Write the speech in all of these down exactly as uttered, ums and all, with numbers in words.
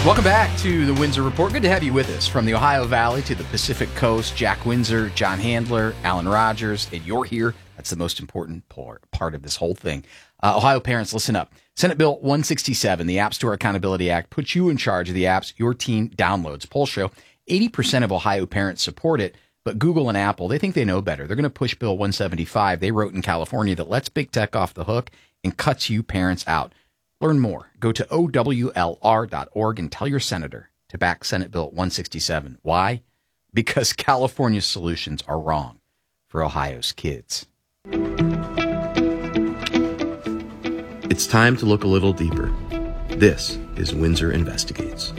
Welcome back to the Windsor Report. Good to have you with us. From the Ohio Valley to the Pacific Coast, Jack Windsor, John Handler, Alan Rogers, and you're here. That's the most important part of this whole thing. Uh, Ohio parents, listen up. Senate Bill one sixty-seven, the App Store Accountability Act, puts you in charge of the apps your teen downloads. Polls show eighty percent of Ohio parents support it, but Google and Apple, they think they know better. They're going to push Bill one seventy-five. They wrote in California that lets big tech off the hook and cuts you parents out. Learn more. Go to O W L R dot org and tell your senator to back Senate Bill one sixty-seven. Why? Because California's solutions are wrong for Ohio's kids. It's time to look a little deeper. This is Windsor Investigates.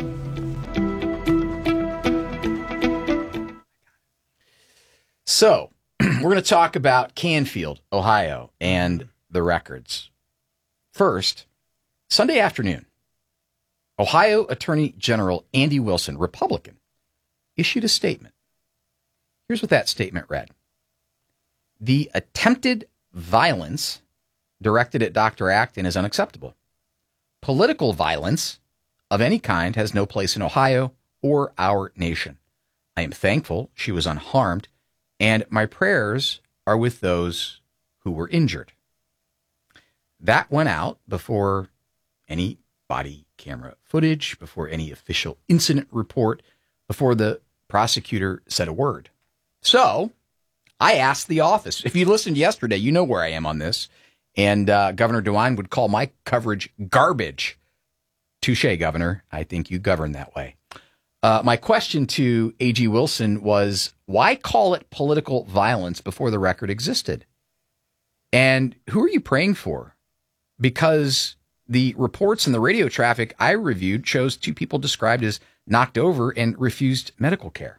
So, we're going to talk about Canfield, Ohio, and the records. First, Sunday afternoon, Ohio Attorney General Andy Wilson, Republican, issued a statement. Here's what that statement read. The attempted violence directed at Doctor Acton is unacceptable. Political violence of any kind has no place in Ohio or our nation. I am thankful she was unharmed, and my prayers are with those who were injured. That went out before any body camera footage, before any official incident report, before the prosecutor said a word. So I asked the office. If you listened yesterday, you know where I am on this. And uh, Governor DeWine would call my coverage garbage. Touche, Governor. I think you govern that way. Uh, my question to A G Wilson was, why call it political violence before the record existed? And who are you praying for? Because the reports and the radio traffic I reviewed shows two people described as knocked over and refused medical care.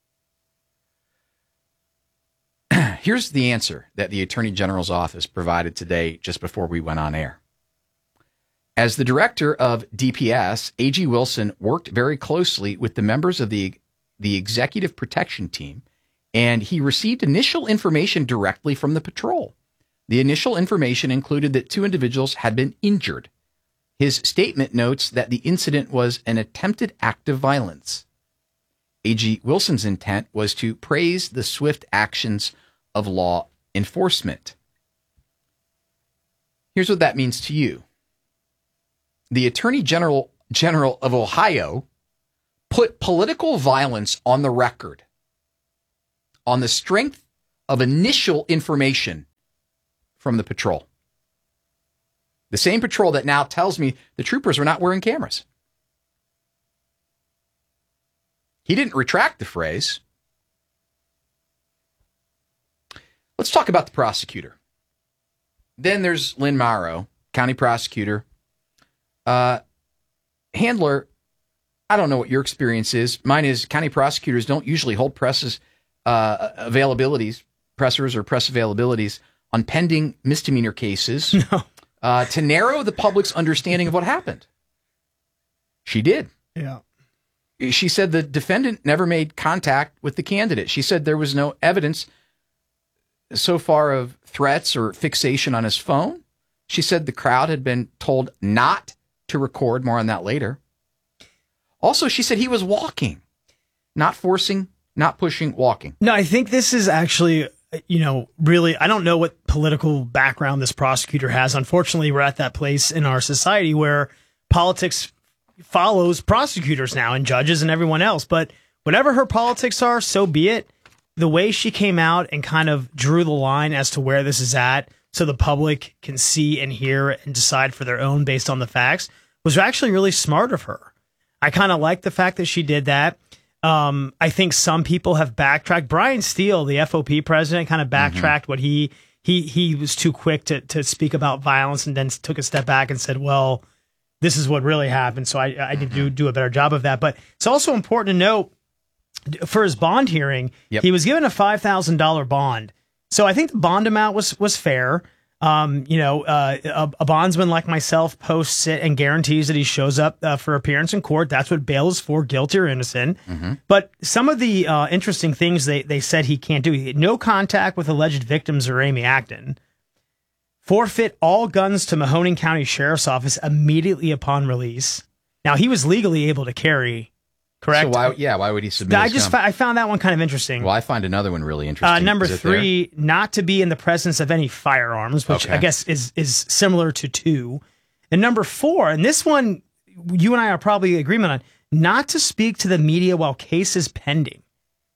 Here's the answer that the Attorney General's office provided today just before we went on air. As the director of D P S, A G Wilson worked very closely with the members of the, the executive protection team, and he received initial information directly from the patrol. The initial information included that two individuals had been injured. His statement notes that the incident was an attempted act of violence. A G Wilson's intent was to praise the swift actions of law enforcement. Here's what that means to you. The Attorney General, General of Ohio put political violence on the record on the strength of initial information from the patrol. The same patrol that now tells me the troopers are not wearing cameras. He didn't retract the phrase. Let's talk about the prosecutor. Then there's Lynn Morrow, county prosecutor. Uh, Handler, I don't know what your experience is. Mine is county prosecutors don't usually hold presses uh, availabilities, pressers or press availabilities on pending misdemeanor cases. No. Uh, to narrow the public's understanding of what happened. She did. Yeah. She said the defendant never made contact with the candidate. She said there was no evidence so far of threats or fixation on his phone. She said the crowd had been told not to record. More on that later. Also, she said he was walking, not forcing, not pushing, walking. No, I think this is actually, you know, really, I don't know what political background this prosecutor has. Unfortunately, we're at that place in our society where politics follows prosecutors now and judges and everyone else. But whatever her politics are, so be it. The way she came out and kind of drew the line as to where this is at so the public can see and hear and decide for their own based on the facts was actually really smart of her. I kind of like the fact that she did that. Um, I think some people have backtracked. Brian Steele, the F O P president, kind of backtracked mm-hmm. what he he he was too quick to to speak about violence and then took a step back and said, well, this is what really happened. So I, I need to do, do a better job of that. But it's also important to note for his bond hearing, yep. he was given a five thousand dollars bond. So I think the bond amount was was fair. Um, you know, uh, a, a bondsman like myself posts it and guarantees that he shows up uh, for appearance in court. That's what bail is for, guilty or innocent. Mm-hmm. But some of the uh, interesting things they, they said he can't do. No contact with alleged victims or Amy Acton. Forfeit all guns to Mahoning County Sheriff's Office immediately upon release. Now, he was legally able to carry, correct? So why, yeah, why would he submit I his just gun? fa- I found that one kind of interesting. Well, I find another one really interesting. Uh, number Is it three, not to be in the presence of any firearms, which Okay. I guess is is similar to two. And number four, and this one you and I are probably in agreement on, not to speak to the media while case is pending.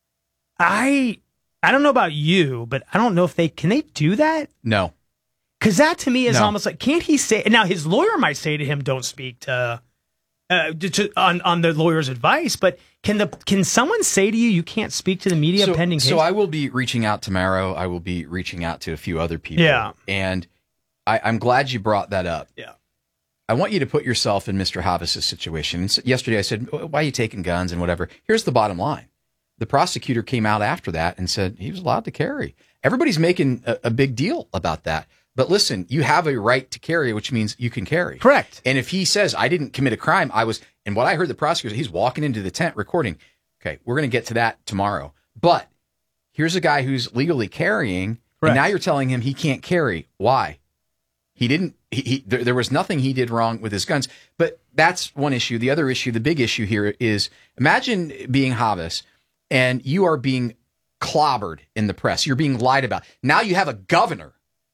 I I don't know about you, but I don't know if they can they do that? No. Because that to me is No. almost like, can't he say, now his lawyer might say to him, don't speak to, uh, to, to on, on the lawyer's advice, but can the can someone say to you, you can't speak to the media so, pending case? So I will be reaching out tomorrow. I will be reaching out to a few other people. Yeah. And I, I'm glad you brought that up. Yeah. I want you to put yourself in Mister Havas's situation. And so yesterday I said, why are you taking guns and whatever? Here's the bottom line. The prosecutor came out after that and said he was allowed to carry. Everybody's making a, a big deal about that. But listen, you have a right to carry, which means you can carry. Correct. And if he says, I didn't commit a crime, I was, and what I heard the prosecutor, he's walking into the tent recording. Okay, we're going to get to that tomorrow. But here's a guy who's legally carrying, Correct. and now you're telling him he can't carry. Why? He didn't, he, he there, there was nothing he did wrong with his guns. But that's one issue. The other issue, the big issue here is, imagine being Havas and you are being clobbered in the press. You're being lied about. Now you have a governor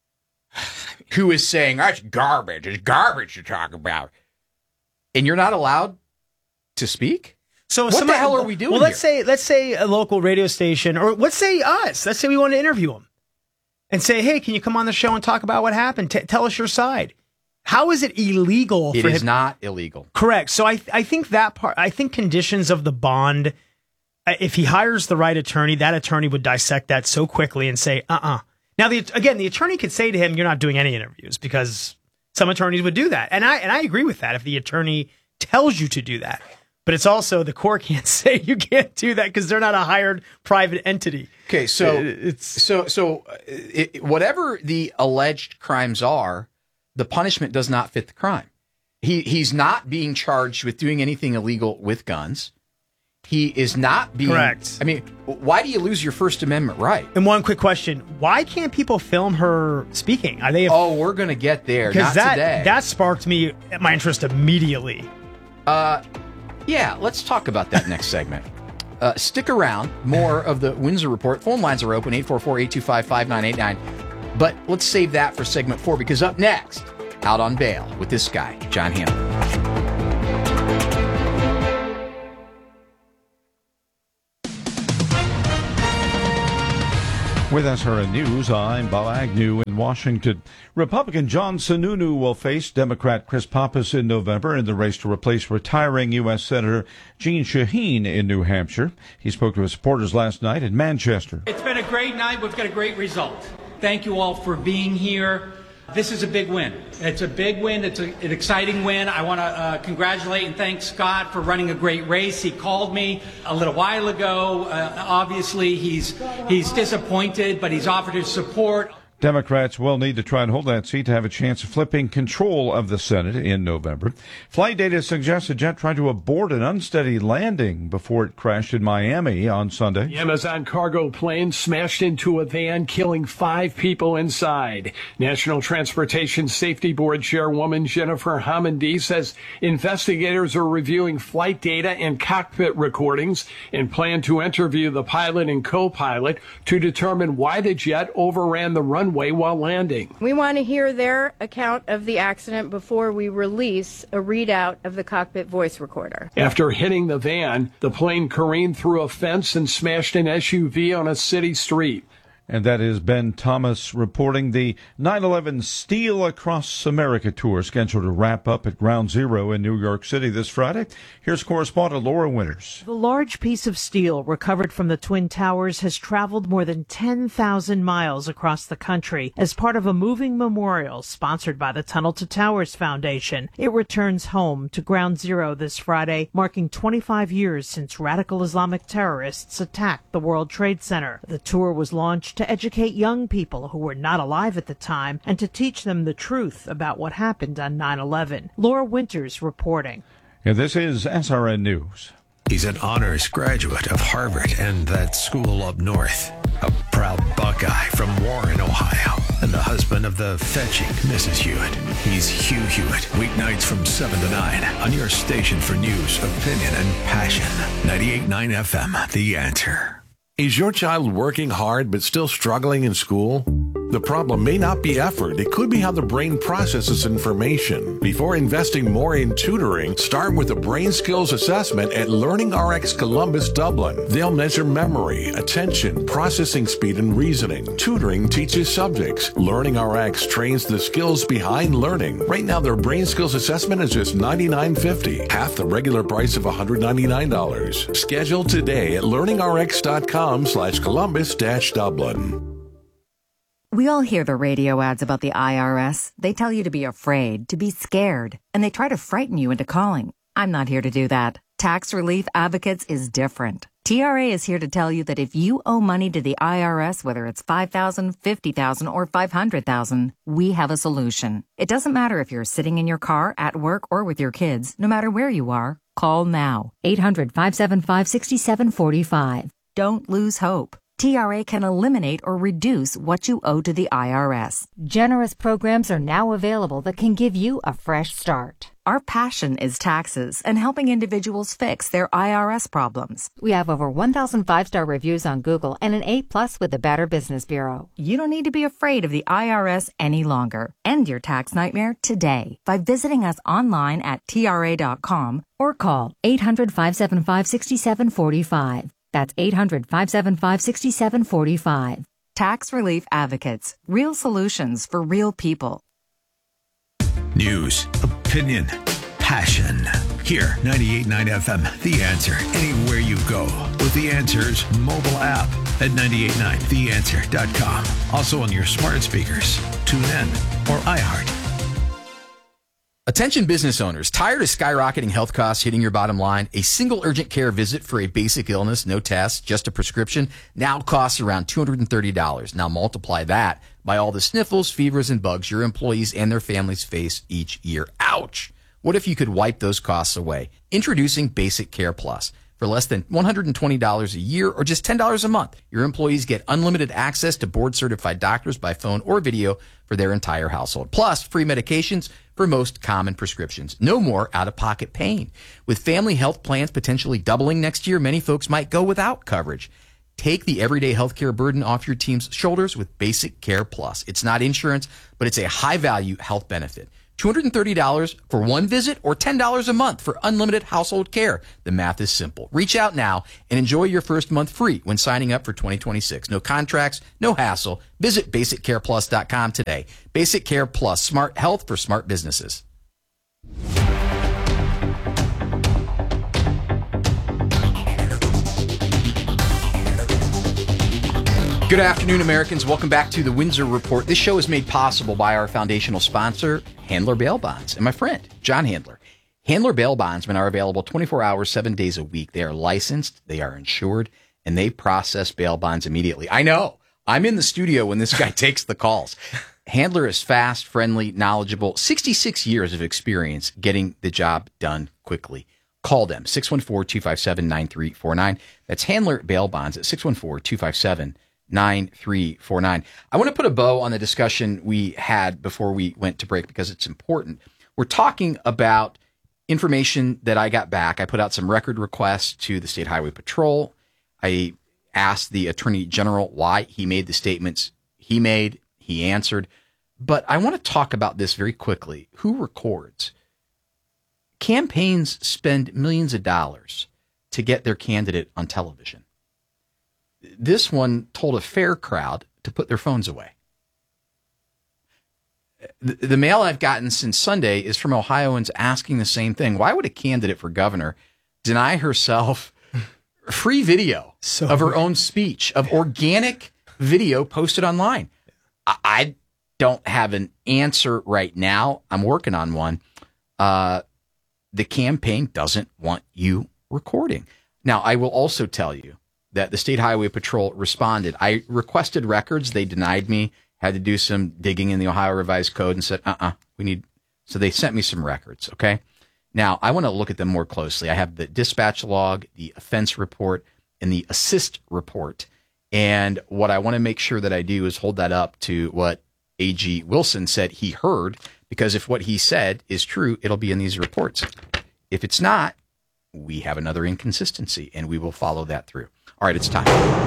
who is saying, that's garbage. It's garbage to talk about. And you're not allowed to speak? So what somebody- the hell are we doing Well, let's here? say let's say a local radio station, or let's say us. Let's say we want to interview him and say, hey, can you come on the show and talk about what happened? T- tell us your side. How is it illegal? It for is him? not illegal. Correct. So I I think that part, I think conditions of the bond, uh, if he hires the right attorney, that attorney would dissect that so quickly and say, uh-uh. Now, the, again, the attorney could say to him, you're not doing any interviews, because some attorneys would do that. And I and I agree with that if the attorney tells you to do that. But it's also the court can't say you can't do that because they're not a hired private entity. Okay, so It's so so uh, it, whatever the alleged crimes are, the punishment does not fit the crime. He he's not being charged with doing anything illegal with guns. He is not being Correct. I mean, why do you lose your First Amendment right? And one quick question: why can't people film her speaking? Are they? Oh, we're gonna get there. Because Not that today. that sparked me my interest immediately. Uh, yeah, let's talk about that next segment. Uh, stick around. More of the Windsor Report. Phone lines are open, eight four four, eight two five, five nine eight nine. But let's save that for segment four, because up next, Out on Bail with this guy, John Hanna. With S R N News, I'm Bob Agnew in Washington. Republican John Sununu will face Democrat Chris Pappas in November in the race to replace retiring U S Senator Jeanne Shaheen in New Hampshire. He spoke to his supporters last night in Manchester. It's been a great night. We've got a great result. Thank you all for being here. This is a big win. It's a big win. It's a, an exciting win. I want to uh, congratulate and thank Scott for running a great race. He called me a little while ago. Uh, obviously, he's he's disappointed, but he's offered his support. Democrats will need to try and hold that seat to have a chance of flipping control of the Senate in November. Flight data suggests a jet tried to abort an unsteady landing before it crashed in Miami on Sunday. The Amazon cargo plane smashed into a van, killing five people inside. National Transportation Safety Board Chairwoman Jennifer Homendy says investigators are reviewing flight data and cockpit recordings and plan to interview the pilot and co-pilot to determine why the jet overran the runway while landing. We want to hear their account of the accident before we release a readout of the cockpit voice recorder. After hitting the van, the plane careened through a fence and smashed an S U V on a city street. And that is Ben Thomas reporting. The nine eleven Steel Across America tour scheduled to wrap up at Ground Zero in New York City this Friday. Here's correspondent Laura Winters. The large piece of steel recovered from the Twin Towers has traveled more than ten thousand miles across the country as part of a moving memorial sponsored by the Tunnel to Towers Foundation. It returns home to Ground Zero this Friday, marking twenty-five years since radical Islamic terrorists attacked the World Trade Center. The tour was launched to educate young people who were not alive at the time and to teach them the truth about what happened on nine eleven. Laura Winters reporting. And this is S R N News. He's an honors graduate of Harvard and that school up north. A proud Buckeye from Warren, Ohio, and the husband of the fetching Missus Hewitt. He's Hugh Hewitt, weeknights from seven to nine on your station for news, opinion, and passion. ninety-eight point nine F M, The Answer. Is your child working hard but still struggling in school? The problem may not be effort. It could be how the brain processes information. Before investing more in tutoring, start with a brain skills assessment at LearningRx Columbus Dublin. They'll measure memory, attention, processing speed, and reasoning. Tutoring teaches subjects. LearningRx trains the skills behind learning. Right now, their brain skills assessment is just ninety-nine fifty, half the regular price of one hundred ninety-nine dollars. Schedule today at learningrx.com slash Columbus dash Dublin. We all hear the radio ads about the I R S. They tell you to be afraid, to be scared, and they try to frighten you into calling. I'm not here to do that. Tax Relief Advocates is different. T R A is here to tell you that if you owe money to the I R S, whether it's five thousand dollars, fifty thousand dollars, or five hundred thousand dollars, we have a solution. It doesn't matter if you're sitting in your car, at work, or with your kids. No matter where you are, call now. eight hundred, five seven five, six seven four five. Don't lose hope. T R A can eliminate or reduce what you owe to the I R S. Generous programs are now available that can give you a fresh start. Our passion is taxes and helping individuals fix their I R S problems. We have over one thousand five-star reviews on Google and an A plus with the Better Business Bureau. You don't need to be afraid of the I R S any longer. End your tax nightmare today by visiting us online at T R A dot com or call eight hundred, five seven five, six seven four five. That's eight hundred, five seven five, six seven four five. Tax Relief Advocates. Real solutions for real people. News, opinion, passion. Here, ninety-eight point nine F M, The Answer. Anywhere you go with The Answer's mobile app at ninety-eight point nine the answer dot com. Also on your smart speakers, TuneIn, or iHeart. Attention business owners, tired of skyrocketing health costs hitting your bottom line? A single urgent care visit for a basic illness, no tests, just a prescription, now costs around two hundred thirty dollars. Now multiply that by all the sniffles, fevers, and bugs your employees and their families face each year. Ouch! What if you could wipe those costs away? Introducing Basic Care Plus. For less than one hundred twenty dollars a year or just ten dollars a month, your employees get unlimited access to board-certified doctors by phone or video for their entire household. Plus, free medications for most common prescriptions. No more out-of-pocket pain. With family health plans potentially doubling next year, many folks might go without coverage. Take the everyday healthcare burden off your team's shoulders with Basic Care Plus. It's not insurance, but it's a high-value health benefit. two hundred thirty dollars for one visit or ten dollars a month for unlimited household care. The math is simple. Reach out now and enjoy your first month free when signing up for twenty twenty-six. No contracts, no hassle. Visit basic care plus dot com today. Basic Care Plus, smart health for smart businesses. Good afternoon, Americans. Welcome back to the Windsor Report. This show is made possible by our foundational sponsor, Handler Bail Bonds, and my friend, John Handler. Handler Bail Bondsmen are available twenty-four hours, seven days a week. They are licensed, they are insured, and they process bail bonds immediately. I know. I'm in the studio when this guy takes the calls. Handler is fast, friendly, knowledgeable, sixty-six years of experience getting the job done quickly. Call them, six one four, two five seven, nine three four nine. That's Handler Bail Bonds at six one four, two five seven, nine three four nine. I want to put a bow on the discussion we had before we went to break because it's important. We're talking about information that I got back. I put out some record requests to the State Highway Patrol. I asked the Attorney General why he made the statements he made. He answered. But I want to talk about this very quickly. Who records? Campaigns spend millions of dollars to get their candidate on television. This one told a fair crowd to put their phones away. The, the mail I've gotten since Sunday is from Ohioans asking the same thing. Why would a candidate for governor deny herself free video so of her own speech, of organic video posted online? I, I don't have an answer right now. I'm working on one. Uh, the campaign doesn't want you recording. Now, I will also tell you that the State Highway Patrol responded. I requested records. They denied me, had to do some digging in the Ohio Revised Code and said, uh-uh, we need, so they sent me some records, okay? Now, I want to look at them more closely. I have the dispatch log, the offense report, and the assist report. And what I want to make sure that I do is hold that up to what A G Wilson said he heard, because if what he said is true, it'll be in these reports. If it's not, we have another inconsistency, and we will follow that through. All right, it's time.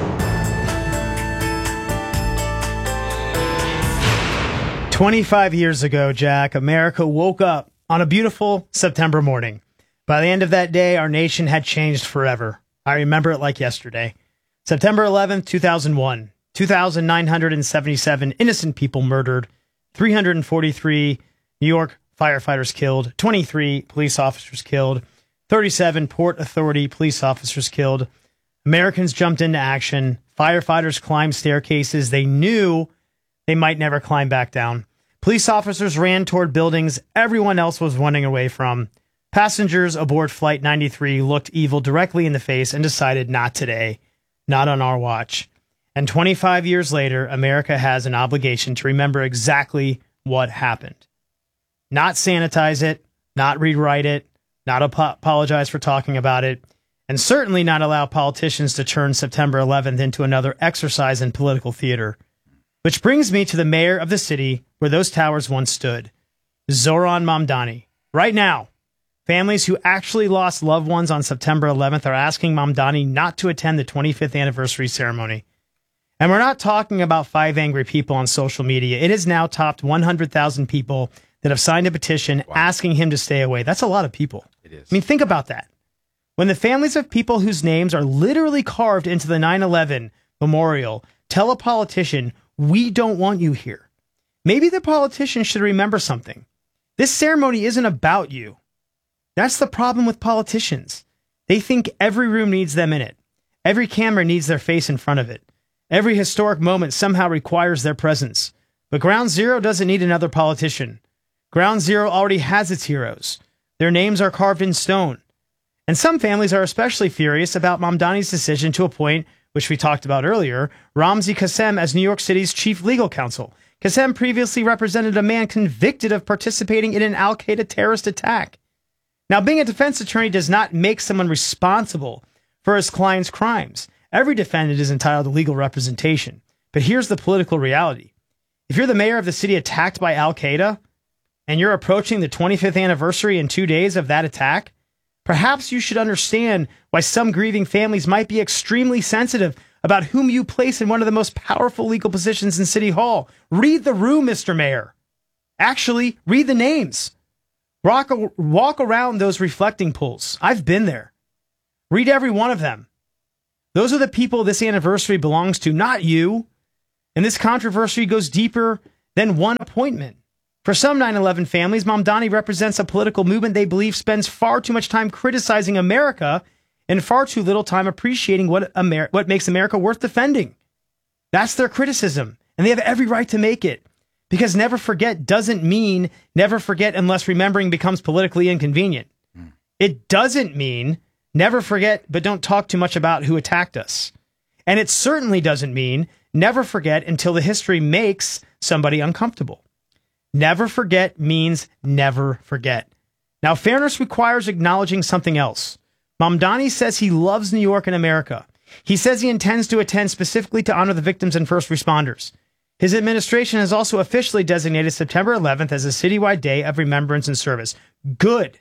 twenty-five years ago, Jack, America woke up on a beautiful September morning. By the end of that day, our nation had changed forever. I remember it like yesterday. September eleventh, two thousand one. two thousand nine hundred seventy-seven innocent people murdered. three hundred forty-three New York firefighters killed. twenty-three police officers killed. thirty-seven Port Authority police officers killed. Americans jumped into action. Firefighters climbed staircases they knew they might never climb back down. Police officers ran toward buildings everyone else was running away from. Passengers aboard Flight ninety-three looked evil directly in the face and decided, not today, not on our watch. And twenty-five years later, America has an obligation to remember exactly what happened. Not sanitize it, not rewrite it, not ap- apologize for talking about it, and certainly not allow politicians to turn September eleventh into another exercise in political theater. Which brings me to the mayor of the city where those towers once stood, Zohran Mamdani. Right now, families who actually lost loved ones on September eleventh are asking Mamdani not to attend the twenty-fifth anniversary ceremony. And we're not talking about five angry people on social media. It has now topped one hundred thousand people that have signed a petition wow. asking him to stay away. That's a lot of people. It is. I mean, think about that. When the families of people whose names are literally carved into the nine eleven memorial tell a politician, we don't want you here, maybe the politician should remember something. This ceremony isn't about you. That's the problem with politicians. They think every room needs them in it. Every camera needs their face in front of it. Every historic moment somehow requires their presence. But Ground Zero doesn't need another politician. Ground Zero already has its heroes. Their names are carved in stone. And some families are especially furious about Mamdani's decision to appoint, which we talked about earlier, Ramzi Qassem as New York City's chief legal counsel. Qassem previously represented a man convicted of participating in an Al-Qaeda terrorist attack. Now, being a defense attorney does not make someone responsible for his client's crimes. Every defendant is entitled to legal representation. But here's the political reality. If you're the mayor of the city attacked by Al-Qaeda, and you're approaching the twenty-fifth anniversary in two days of that attack, perhaps you should understand why some grieving families might be extremely sensitive about whom you place in one of the most powerful legal positions in City Hall. Read the room, Mister Mayor. Actually, read the names. Walk, walk around those reflecting pools. I've been there. Read every one of them. Those are the people this anniversary belongs to, not you. And this controversy goes deeper than one appointment. For some nine eleven families, Mamdani represents a political movement they believe spends far too much time criticizing America and far too little time appreciating what, Amer- what makes America worth defending. That's their criticism, and they have every right to make it. Because never forget doesn't mean never forget unless remembering becomes politically inconvenient. Mm. It doesn't mean never forget, but don't talk too much about who attacked us. And it certainly doesn't mean never forget until the history makes somebody uncomfortable. Never forget means never forget. Now, fairness requires acknowledging something else. Mamdani says he loves New York and America. He says he intends to attend specifically to honor the victims and first responders. His administration has also officially designated September eleventh as a citywide day of remembrance and service. Good.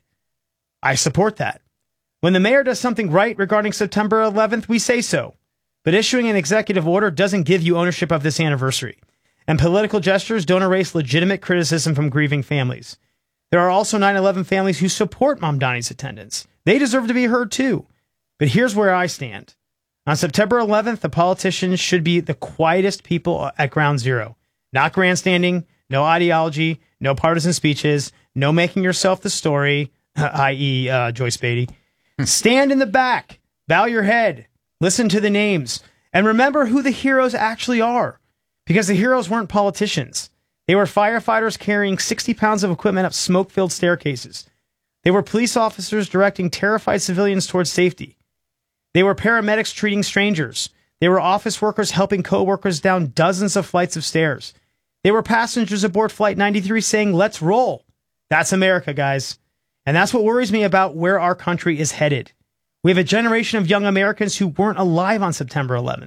I support that. When the mayor does something right regarding September eleventh, we say so. But issuing an executive order doesn't give you ownership of this anniversary. And political gestures don't erase legitimate criticism from grieving families. There are also nine eleven families who support Mamdani's attendance. They deserve to be heard too. But here's where I stand. On September eleventh, the politicians should be the quietest people at Ground Zero. Not grandstanding, no ideology, no partisan speeches, no making yourself the story, that is. Uh, Joyce Beatty. Stand in the back, bow your head, listen to the names, and remember who the heroes actually are. Because the heroes weren't politicians. They were firefighters carrying sixty pounds of equipment up smoke-filled staircases. They were police officers directing terrified civilians towards safety. They were paramedics treating strangers. They were office workers helping co-workers down dozens of flights of stairs. They were passengers aboard Flight ninety-three saying, let's roll. That's America, guys. And that's what worries me about where our country is headed. We have a generation of young Americans who weren't alive on September eleventh.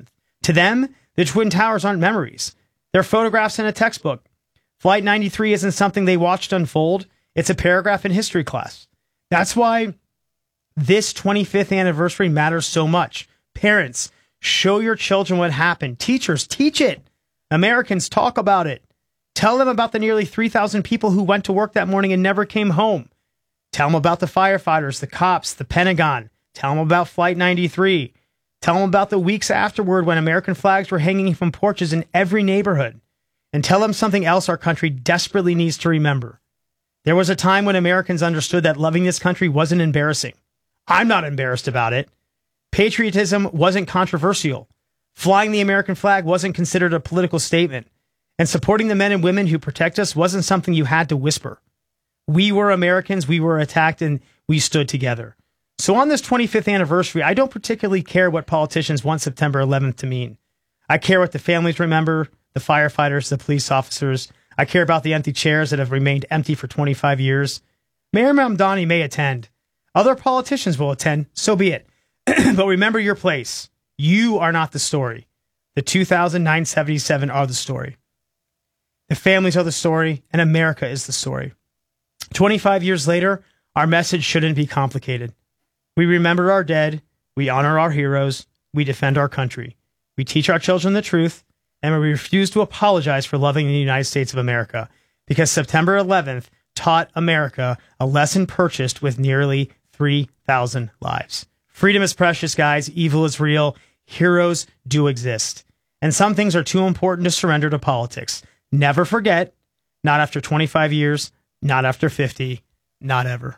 To them, the Twin Towers aren't memories. They're photographs in a textbook. Flight ninety-three isn't something they watched unfold. It's a paragraph in history class. That's why this twenty-fifth anniversary matters so much. Parents, show your children what happened. Teachers, teach it. Americans, talk about it. Tell them about the nearly three thousand people who went to work that morning and never came home. Tell them about the firefighters, the cops, the Pentagon. Tell them about Flight ninety-three. Tell them about the weeks afterward when American flags were hanging from porches in every neighborhood. And tell them something else our country desperately needs to remember. There was a time when Americans understood that loving this country wasn't embarrassing. I'm not embarrassed about it. Patriotism wasn't controversial. Flying the American flag wasn't considered a political statement. And supporting the men and women who protect us wasn't something you had to whisper. We were Americans, we were attacked, and we stood together. So on this twenty-fifth anniversary, I don't particularly care what politicians want September eleventh to mean. I care what the families remember, the firefighters, the police officers. I care about the empty chairs that have remained empty for twenty-five years. Mayor Mamdani may attend. Other politicians will attend, so be it. But remember your place. You are not the story. The two thousand nine seventy-seven are the story. The families are the story, and America is the story. twenty-five years later, our message shouldn't be complicated. We remember our dead, we honor our heroes, we defend our country. We teach our children the truth, and we refuse to apologize for loving the United States of America, because September eleventh taught America a lesson purchased with nearly three thousand lives. Freedom is precious, guys. Evil is real. Heroes do exist. And some things are too important to surrender to politics. Never forget, not after twenty-five years, not after fifty, not ever.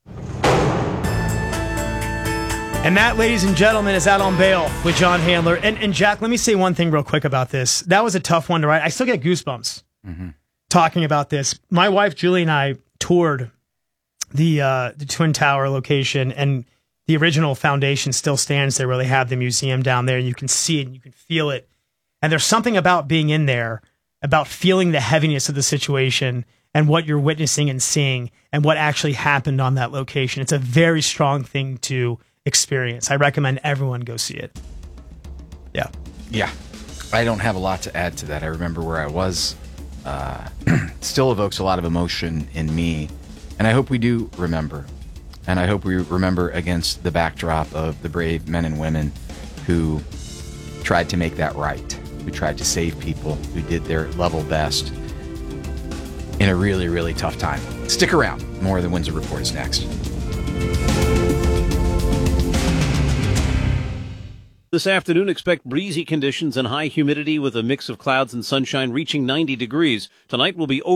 And that, ladies and gentlemen, is Out on Bail with John Handler. And, and Jack, let me say one thing real quick about this. That was a tough one to write. I still get goosebumps mm-hmm. talking about this. My wife, Julie, and I toured the uh, the Twin Tower location, and the original foundation still stands there where they have the museum down there. You can see it and you can feel it. And there's something about being in there, about feeling the heaviness of the situation and what you're witnessing and seeing and what actually happened on that location. It's a very strong thing to experience. I recommend everyone go see it. Yeah. Yeah. I don't have a lot to add to that. I remember where I was. Uh, still evokes a lot of emotion in me. And I hope we do remember. And I hope we remember against the backdrop of the brave men and women who tried to make that right, who tried to save people, who did their level best in a really, really tough time. Stick around. More of the Windsor Report is next. This afternoon, expect breezy conditions and high humidity with a mix of clouds and sunshine reaching ninety degrees. Tonight will be over